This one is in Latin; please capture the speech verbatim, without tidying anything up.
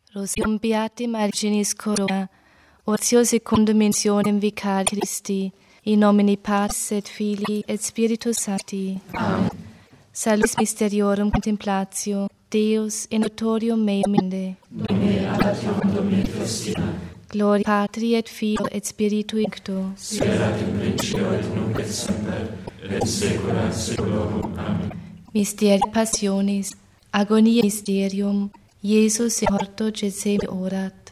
Rosium Beati Marginis Corona, Oratio secundum mentionem vicari Christi, in nomine Patris et Filii et Spiritus Sancti. Amen. Salus mysteriorum contemplatio, Deus in notorium meum inde. Domine adatium Domini festina. Gloria Patri et Filio et Spiritui Sancto. Sic erat in principio et nunc et semper, et in saecula saeculorum. Amen. Mysteria Passionis, agonia mysterium, Iesus in horto Gethsemane orat.